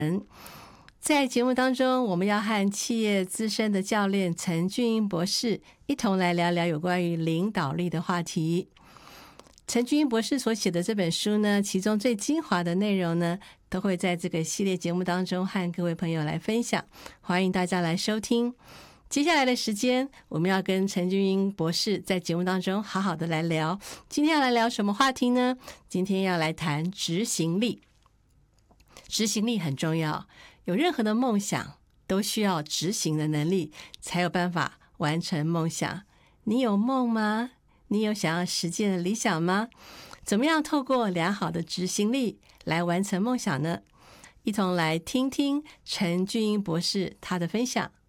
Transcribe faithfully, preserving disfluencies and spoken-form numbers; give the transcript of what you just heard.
在节目当中，我们要和企业资深的教练陈俊英博士一同来聊聊有关于领导力的话题。陈俊英博士所写的这本书呢，其中最精华的内容呢，都会在这个系列节目当中和各位朋友来分享，欢迎大家来收听。接下来的时间，我们要跟陈俊英博士在节目当中好好的来聊。今天要来聊什么话题呢？今天要来谈执行力。执行力很重要，有任何的梦想都需要执行的能力，才有办法完成梦想。你有梦吗？你有想要实践的理想吗？怎么样透过良好的执行力来完成梦想呢？一同来听听陈俊英博士他的分享。